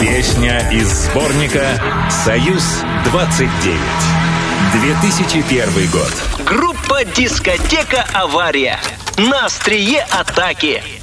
Песня из сборника «Союз-29». 2001 год. Группа «Дискотека Авария». На острие атаки.